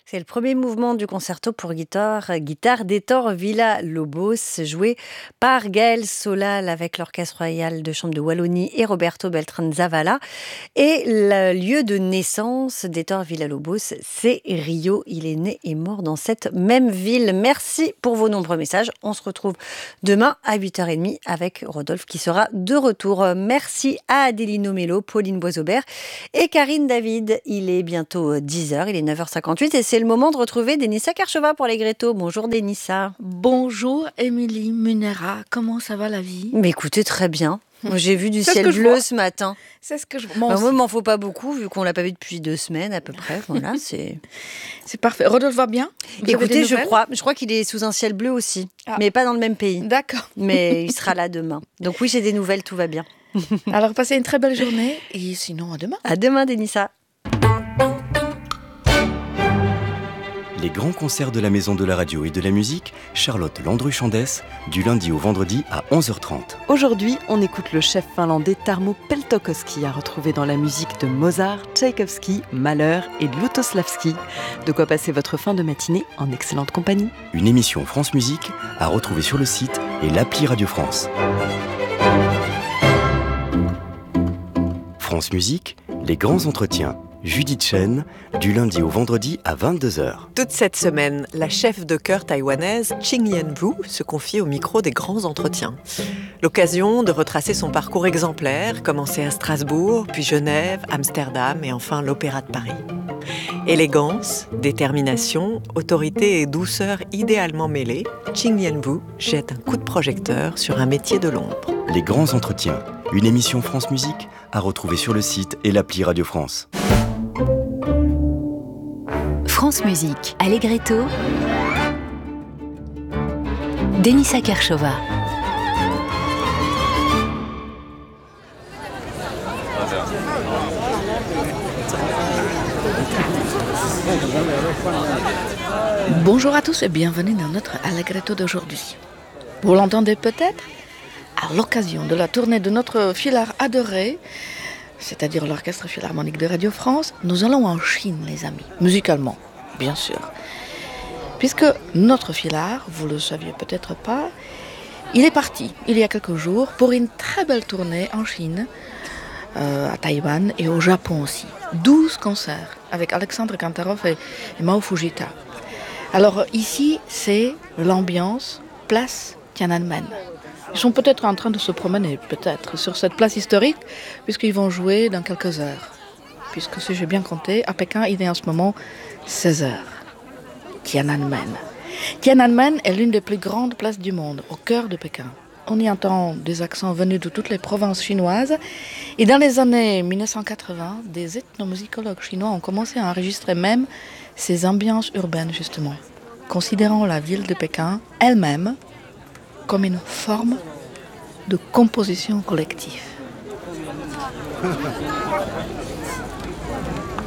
C'est le premier mouvement du concerto pour guitare d'Hector Villa-Lobos, joué par Gaël Solal avec l'Orchestre Royal de Chambre de Wallonie et Roberto Beltran-Zavala. Et le lieu de naissance d'Hector Villa-Lobos, c'est Rio. Il est né et mort dans cette même ville. Merci pour vos nombreux messages. On se retrouve demain à 8h30 avec Rodolphe qui sera de retour. Merci à Adélino Mello, Pauline Boisaubert et Karine David. Il est bientôt 10h, il est 9h58 et c'est le moment de retrouver Denissa Karchova pour les Grétos. Bonjour Denissa. Bonjour Émilie Munera, comment ça va la vie? Mais écoutez, très bien. Moi, j'ai vu du ciel bleu ce matin. C'est ce que je vois. Moi, il m'en faut pas beaucoup, vu qu'on l'a pas vu depuis 2 semaines à peu près. Voilà, c'est parfait. Rodolphe va bien? Écoutez, je crois qu'il est sous un ciel bleu aussi, mais pas dans le même pays. D'accord. Mais il sera là demain. Donc oui, j'ai des nouvelles, tout va bien. Alors, passez une très belle journée et sinon, à demain. À demain, Denissa. Les grands concerts de la Maison de la Radio et de la Musique, Charlotte Landru-Chandès, du lundi au vendredi à 11h30. Aujourd'hui, on écoute le chef finlandais Tarmo Peltokoski à retrouver dans la musique de Mozart, Tchaïkovski, Mahler et Lutosławski. De quoi passer votre fin de matinée en excellente compagnie. Une émission France Musique à retrouver sur le site et l'appli Radio France. France Musique, les grands entretiens. Judith Chen, du lundi au vendredi à 22h. Toute cette semaine, la chef de chœur taïwanaise Ching Lien-Vu se confie au micro des grands entretiens. L'occasion de retracer son parcours exemplaire, commencé à Strasbourg, puis Genève, Amsterdam et enfin l'Opéra de Paris. Élégance, détermination, autorité et douceur idéalement mêlées, Ching Lien-Vu jette un coup de projecteur sur un métier de l'ombre. Les grands entretiens, une émission France Musique à retrouver sur le site et l'appli Radio France. France Musique, Allegretto, Denissa Karchova. Bonjour à tous et bienvenue dans notre Allegretto d'aujourd'hui. Vous l'entendez peut-être? À l'occasion de la tournée de notre filard adoré, c'est-à-dire l'Orchestre Philharmonique de Radio France, nous allons en Chine, les amis, musicalement, bien sûr. Puisque notre filard, vous le saviez peut-être pas, il est parti il y a quelques jours pour une très belle tournée en Chine, à Taïwan et au Japon aussi. 12 concerts avec Alexandre Kantarov et Mao Fujita. Alors ici, c'est l'ambiance place Tiananmen. Ils sont peut-être en train de se promener, peut-être, sur cette place historique, puisqu'ils vont jouer dans quelques heures. Puisque, si j'ai bien compté, à Pékin, il est en ce moment 16h. Tiananmen. Tiananmen est l'une des plus grandes places du monde, au cœur de Pékin. On y entend des accents venus de toutes les provinces chinoises. Et dans les années 1980, des ethnomusicologues chinois ont commencé à enregistrer même ces ambiances urbaines, justement, considérant la ville de Pékin elle-même comme une forme de composition collective.